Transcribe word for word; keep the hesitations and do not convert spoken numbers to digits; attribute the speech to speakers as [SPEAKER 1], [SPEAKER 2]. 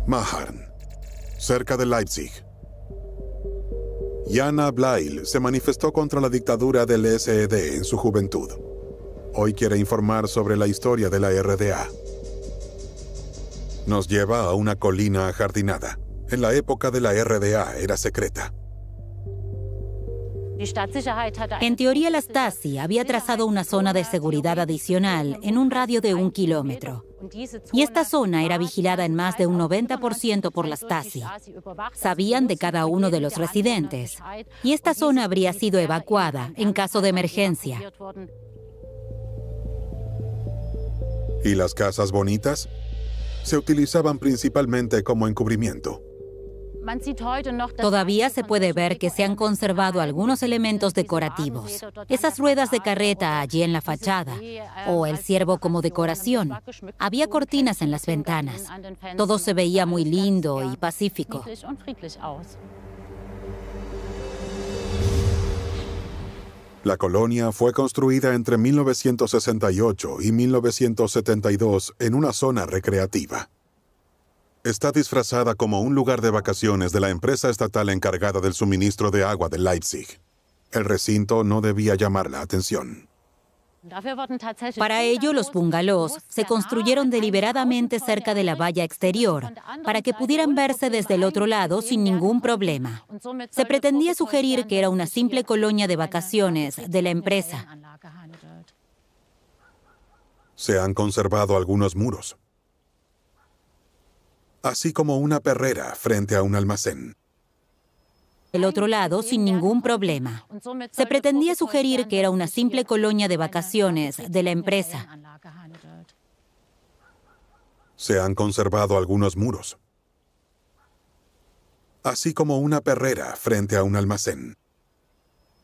[SPEAKER 1] Maharn, cerca de Leipzig. Jana Blail se manifestó contra la dictadura del S E D en su juventud. Hoy quiere informar sobre la historia de la R D A. Nos lleva a una colina ajardinada. En la época de la R D A era secreta.
[SPEAKER 2] En teoría, la Stasi había trazado una zona de seguridad adicional en un radio de un kilómetro. Y esta zona era vigilada en más de un noventa por ciento por la Stasi. Sabían de cada uno de los residentes. Y esta zona habría sido evacuada en caso de emergencia.
[SPEAKER 1] ¿Y las casas bonitas? Se utilizaban principalmente como encubrimiento.
[SPEAKER 2] Todavía se puede ver que se han conservado algunos elementos decorativos. Esas ruedas de carreta allí en la fachada, o el ciervo como decoración. Había cortinas en las ventanas. Todo se veía muy lindo y pacífico.
[SPEAKER 1] La colonia fue construida entre mil novecientos sesenta y ocho y mil novecientos setenta y dos en una zona recreativa. Está disfrazada como un lugar de vacaciones de la empresa estatal encargada del suministro de agua de Leipzig. El recinto no debía llamar la atención.
[SPEAKER 2] Para ello, los bungalows se construyeron deliberadamente cerca de la valla exterior, para que pudieran verse desde el otro lado sin ningún problema. Se pretendía sugerir que era una simple colonia de vacaciones de la empresa.
[SPEAKER 1] Se han conservado algunos muros, así como una perrera frente a un almacén.
[SPEAKER 2] El otro lado sin ningún problema. Se pretendía sugerir que era una simple colonia de vacaciones de la empresa.
[SPEAKER 1] Se han conservado algunos muros, así como una perrera frente a un almacén.